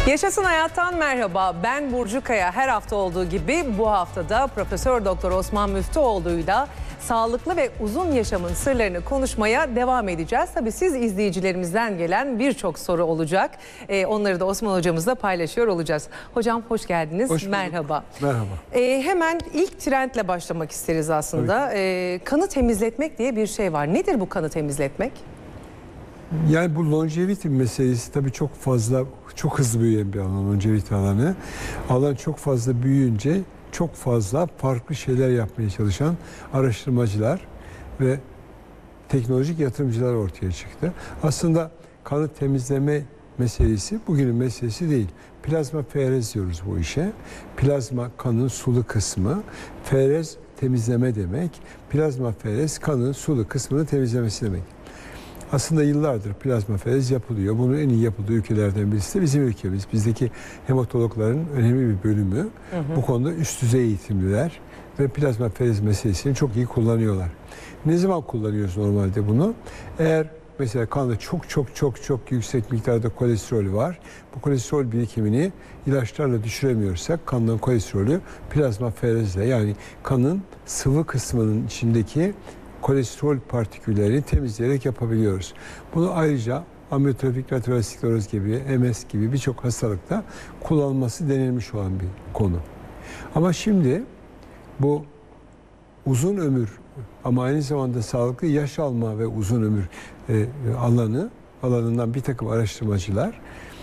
Yaşasın Hayat'tan merhaba. Ben Burcu Kaya. Her hafta olduğu gibi bu haftada Profesör Doktor Osman Müftüoğlu'yla sağlıklı ve uzun yaşamın sırlarını konuşmaya devam edeceğiz. Tabii siz izleyicilerimizden gelen birçok soru olacak. Onları da Osman hocamızla paylaşıyor olacağız. Hocam hoş geldiniz. Hoş bulduk. Merhaba. Merhaba. Hemen ilk trendle başlamak isteriz aslında. Kanı temizletmek diye bir şey var. Nedir bu kanı temizletmek? Yani bu longevity meselesi tabii çok fazla, çok hızlı büyüyen bir alan, longevity alanı. Alan çok fazla büyüyünce çok fazla farklı şeyler yapmaya çalışan araştırmacılar ve teknolojik yatırımcılar ortaya çıktı. Aslında kanı temizleme meselesi bugünün meselesi değil. Plazmaferez diyoruz bu işe. Plazma kanın sulu kısmı, ferez temizleme demek. Plazmaferez kanın sulu kısmını temizlemesi demek. Aslında yıllardır plazmaferez yapılıyor. Bunun en iyi yapıldığı ülkelerden birisi de bizim ülkemiz. Bizdeki hematologların önemli bir bölümü bu konuda üst düzey eğitimliler ve plazmaferez meselesini çok iyi kullanıyorlar. Ne zaman kullanıyoruz normalde bunu? Eğer mesela kanda çok yüksek miktarda kolesterol var. Bu kolesterol birikimini ilaçlarla düşüremiyorsak kandan kolesterolü plazmaferezle, yani kanın sıvı kısmının içindeki kolesterol partiküllerini temizleyerek yapabiliyoruz. Bunu ayrıca amyotrofik lateral skleroz gibi, MS gibi birçok hastalıkta kullanılması denilmiş olan bir konu. Ama şimdi bu uzun ömür ama aynı zamanda sağlıklı yaş alma ve uzun ömür alanından bir takım araştırmacılar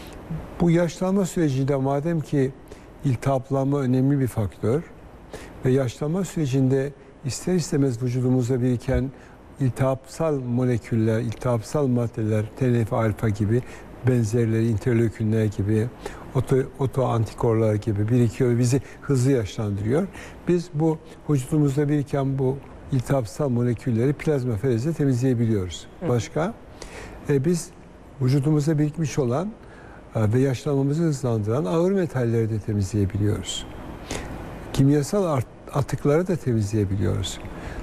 bu yaşlanma sürecinde, madem ki iltihaplanma önemli bir faktör ve yaşlanma sürecinde İster istemez vücudumuzda biriken iltihapsal moleküller, iltihapsal maddeler, TNF-alfa gibi benzerleri, interleukinler gibi, otoantikorlar gibi birikiyor ve bizi hızlı yaşlandırıyor. Biz bu vücudumuzda biriken bu iltihapsal molekülleri plazmaferezle temizleyebiliyoruz. Başka? Biz vücudumuzda birikmiş olan ve yaşlanmamızı hızlandıran ağır metalleri de temizleyebiliyoruz. Kimyasal atıkları da temizleyebiliyoruz.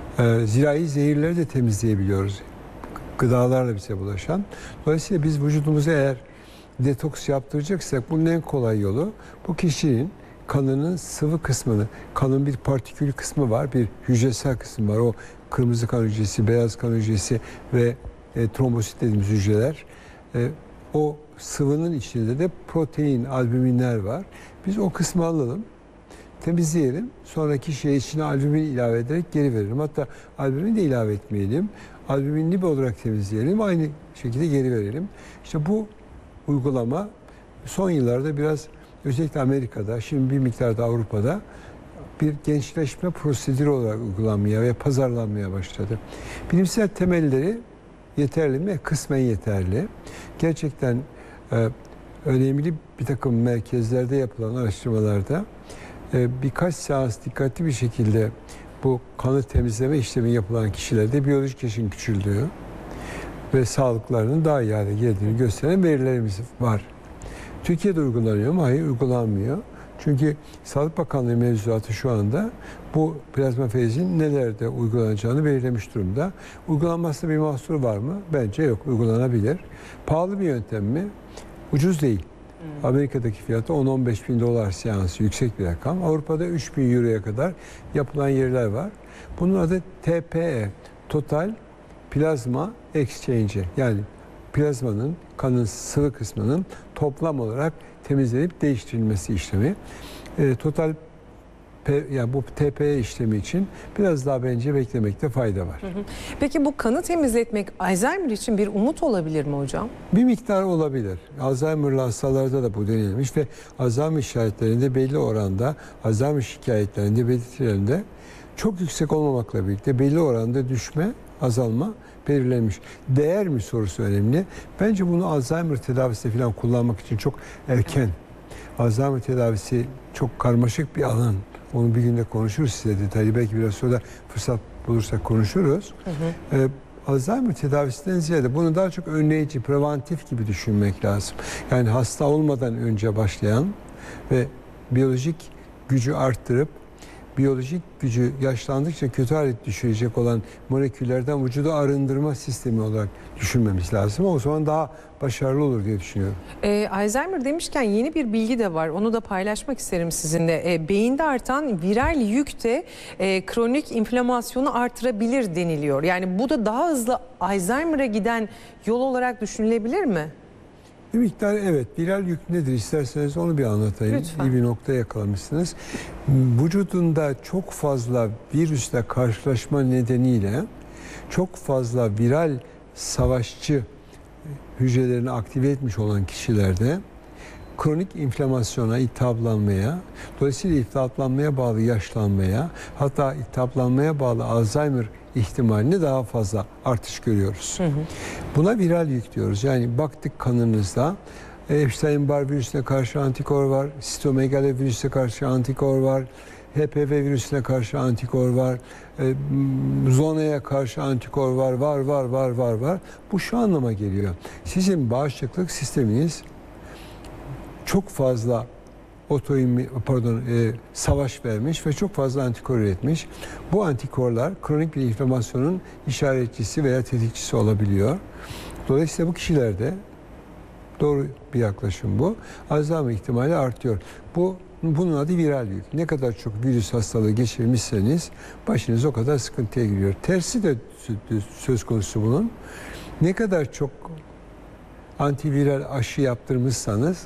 Zirai zehirleri de temizleyebiliyoruz. Gıdalarla bize bulaşan. Dolayısıyla biz vücudumuza eğer detoks yaptıracaksak bunun en kolay yolu bu kişinin kanının sıvı kısmını, kanın bir partikül kısmı var, bir hücresel kısmı var. O kırmızı kan hücresi, beyaz kan hücresi ve trombosit dediğimiz hücreler. O sıvının içinde de protein, albüminler var. Biz o kısmı alalım, temizleyelim. Sonra kişiye içine albümin ilave ederek geri verelim. Hatta albümin de ilave etmeyelim. Albüminli bir olarak temizleyelim. Aynı şekilde geri verelim. İşte bu uygulama son yıllarda biraz, özellikle Amerika'da, şimdi bir miktar da Avrupa'da bir gençleşme prosedürü olarak uygulanmaya ve pazarlanmaya başladı. Bilimsel temelleri yeterli mi? Kısmen yeterli. Gerçekten önemli bir takım merkezlerde yapılan araştırmalarda birkaç seans dikkatli bir şekilde bu kanı temizleme işlemi yapılan kişilerde biyolojik yaşın küçüldüğü ve sağlıklarının daha iyi hale geldiğini gösteren verilerimiz var. Türkiye'de uygulanıyor mu? Hayır, uygulanmıyor. Çünkü Sağlık Bakanlığı mevzuatı şu anda bu plazmaferezin nelerde uygulanacağını belirlemiş durumda. Uygulanmasında bir mahsuru var mı? Bence yok. Uygulanabilir. Pahalı bir yöntem mi? Ucuz değil. Amerika'daki fiyatı 10-15 bin dolar seansı, yüksek bir rakam. Avrupa'da 3 bin euroya kadar yapılan yerler var. Bunun adı TPE, Total Plasma Exchange. Yani plazmanın, kanın sıvı kısmının toplam olarak temizlenip değiştirilmesi işlemi. Yani bu TPE işlemi için biraz daha bence beklemekte fayda var. Peki bu kanı temizletmek Alzheimer için bir umut olabilir mi hocam? Bir miktar olabilir. Alzheimer'lı hastalarda da bu denilmiş ve Alzheimer işaretlerinde belli oranda, Alzheimer şikayetlerinde, belirtilerinde çok yüksek olmamakla birlikte belli oranda düşme, azalma belirlenmiş. Değer mi sorusu önemli. Bence bunu Alzheimer tedavisinde falan kullanmak için çok erken. Alzheimer tedavisi çok karmaşık bir alan. Onu bir günde konuşuruz size detaylı. Belki biraz sonra fırsat bulursak konuşuruz. Alzheimer tedavisinden ziyade bunu daha çok önleyici, preventif gibi düşünmek lazım. Yani hasta olmadan önce başlayan ve biyolojik gücü arttırıp biyolojik gücü yaşlandıkça kötü hale düşürecek olan moleküllerden vücudu arındırma sistemi olarak düşünmemiz lazım. O zaman daha başarılı olur diye düşünüyorum. Alzheimer demişken yeni bir bilgi de var. Onu da paylaşmak isterim sizinle. Beyinde artan viral yük de kronik inflamasyonu artırabilir deniliyor. Yani bu da daha hızlı Alzheimer'a giden yol olarak düşünülebilir mi? Bir miktar evet. Viral yük nedir? İsterseniz onu bir anlatayım. Lütfen. İyi bir nokta yakalamışsınız. Vücudunda çok fazla virüsle karşılaşma nedeniyle çok fazla viral savaşçı hücrelerini aktive etmiş olan kişilerde kronik inflamasyona, iltihaplanmaya, dolayısıyla iltihaplanmaya bağlı yaşlanmaya, hatta iltihaplanmaya bağlı Alzheimer ihtimalini daha fazla artış görüyoruz. Buna viral yük diyoruz. Yani baktık kanınızda Epstein-Barr virüsüne karşı antikor var, sitomegalovirüsüne virüsüne karşı antikor var, HPV virüsüne karşı antikor var, zonaya karşı antikor var. Bu şu anlama geliyor. Sizin bağışıklık sisteminiz çok fazla savaş vermiş ve çok fazla antikor üretmiş. Bu antikorlar kronik bir inflamasyonun işaretçisi veya tetikçisi olabiliyor. Dolayısıyla bu kişilerde doğru bir yaklaşım bu. Alzheimer ihtimali artıyor. Bunun adı viral yük. Ne kadar çok virüs hastalığı geçirmişseniz başınız o kadar sıkıntıya giriyor. Tersi de söz konusu bunun. Ne kadar çok antiviral aşı yaptırmışsanız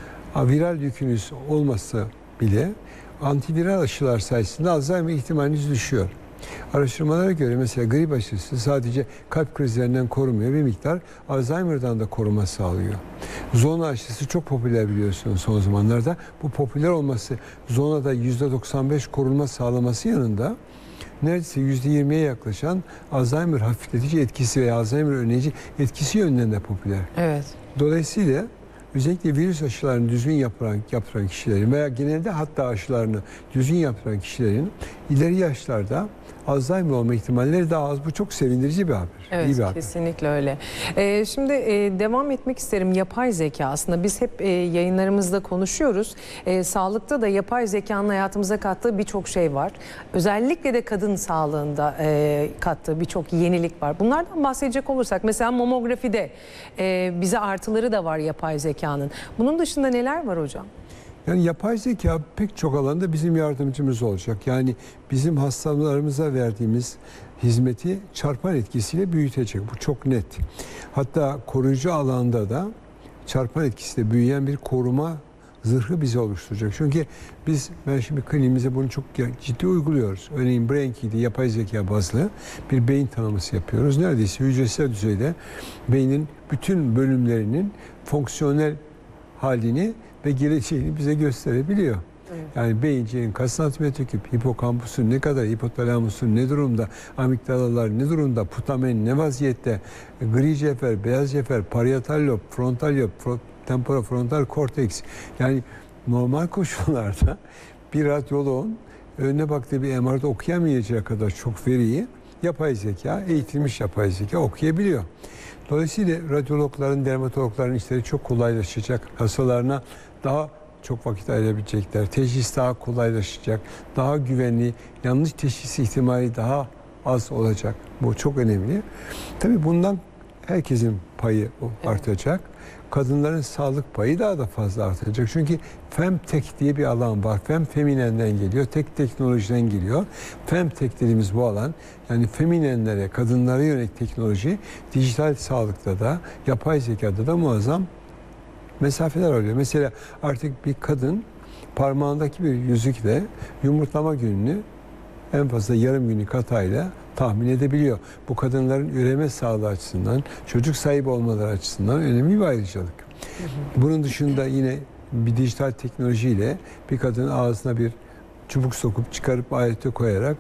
viral yükünüz olmasa bile antiviral aşılar sayesinde Alzheimer ihtimaliniz düşüyor. Araştırmalara göre mesela grip aşısı sadece kalp krizlerinden korumuyor, bir miktar Alzheimer'dan da koruma sağlıyor. Zona aşısı çok popüler biliyorsunuz son zamanlarda. Bu popüler olması zonada %95 korunma sağlaması yanında neredeyse %20'ye yaklaşan Alzheimer hafifletici etkisi veya Alzheimer önleyici etkisi yönünden de popüler. Evet. Dolayısıyla özellikle virüs aşılarını düzgün yaptıran kişilerin veya genelde hatta aşılarını düzgün yaptıran kişilerin ileri yaşlarda Alzheimer olma ihtimalleri daha az. Bu çok sevindirici bir haber. Evet, iyi bir haber. kesinlikle öyle. Şimdi devam etmek isterim yapay zeka. Aslında biz hep yayınlarımızda konuşuyoruz. Sağlıkta da yapay zekanın hayatımıza kattığı birçok şey var. Özellikle de kadın sağlığında kattığı birçok yenilik var. Bunlardan bahsedecek olursak mesela mamografide bize artıları da var yapay zekanın. Bunun dışında neler var hocam? Yani yapay zeka pek çok alanda bizim yardımcımız olacak. Yani bizim hastalarımıza verdiğimiz hizmeti çarpan etkisiyle büyütecek. Bu çok net. Hatta koruyucu alanda da çarpan etkisiyle büyüyen bir koruma zırhı bize oluşturacak. Çünkü ben şimdi kliniğimize bunu çok ciddi uyguluyoruz. Örneğin BrainKey'de yapay zeka bazlı bir beyin tanıması yapıyoruz. Neredeyse hücresel düzeyde beynin bütün bölümlerinin fonksiyonel halini ve geleceğini bize gösterebiliyor. Evet. Yani beyinciğin kaç santimetre küp, hipokampusun ne kadar, hipotalamusun ne durumda, amigdalalar ne durumda, putamen ne vaziyette, gri cefer, beyaz cefer, parietal lob, frontal lob, temporofrontal korteks. Yani normal koşullarda bir radyoloğun önüne baktığı bir MR'da okuyamayacağı kadar çok veriyi yapay zeka, eğitilmiş yapay zeka okuyabiliyor. Dolayısıyla radyologların, dermatologların işleri çok kolaylaşacak. Hastalarına daha çok vakit ayırabilecekler. Teşhis daha kolaylaşacak. Daha güvenli, yanlış teşhis ihtimali daha az olacak. Bu çok önemli. Tabii bundan herkesin payı artacak. Kadınların sağlık payı daha da fazla artacak. Çünkü Femtek diye bir alan var. Feminenden geliyor. Tek teknolojiden geliyor. Femtek dediğimiz bu alan, yani feminenlere, kadınlara yönelik teknoloji, dijital sağlıkta da, yapay zekada da muazzam mesafeler oluyor. Mesela artık bir kadın parmağındaki bir yüzükle yumurtlama gününü en fazla yarım günlük hatayla tahmin edebiliyor. Bu kadınların üreme sağlığı açısından, çocuk sahibi olmaları açısından önemli bir ayrıcalık. Bunun dışında yine bir dijital teknolojiyle bir kadının ağzına bir çubuk sokup çıkarıp alete koyarak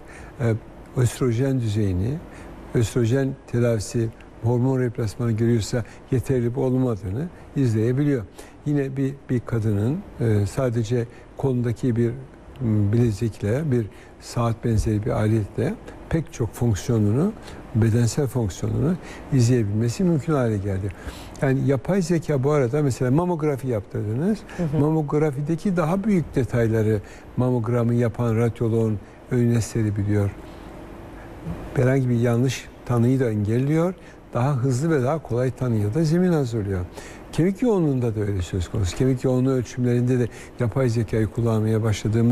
östrojen düzeyini, östrojen tedavisi, hormon replasmanı görüyorsa yeterli olmadığını izleyebiliyor. Yine bir kadının sadece kolundaki bir bilezikle, bir saat benzeri bir aletle pek çok fonksiyonunu, bedensel fonksiyonunu izleyebilmesi mümkün hale geldi. Yani yapay zeka bu arada mesela mamografi yaptırdınız. Mamografideki daha büyük detayları mamogramı yapan radyoloğun önüne serebiliyor. Herhangi bir yanlış tanıyı da engelliyor. Daha hızlı ve daha kolay tanıya da zemin hazırlıyor. Kemik yoğunluğunda da öyle söz konusu. Kemik yoğunluğu ölçümlerinde de yapay zekayı kullanmaya başladığımız